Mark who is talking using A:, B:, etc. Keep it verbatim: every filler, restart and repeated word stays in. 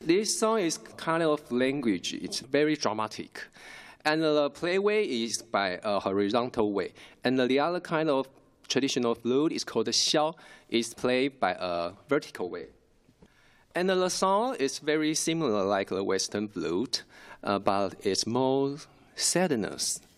A: This song is kind of language. It's very dramatic. And the play way is by a horizontal way. And the other kind of traditional flute is called the xiao, is played by a vertical way. And the song is very similar like the Western flute, uh, but it's more sadness.